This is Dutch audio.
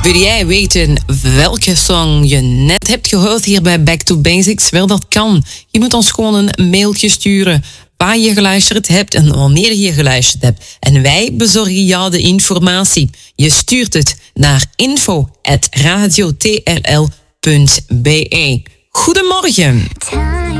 Wil jij weten welke song je net hebt gehoord hier bij Back to Basics? Wel, dat kan. Je moet ons gewoon een mailtje sturen waar je geluisterd hebt en wanneer je geluisterd hebt. En wij bezorgen jou de informatie. Je stuurt het naar info@radiotrl.be. Goedemorgen.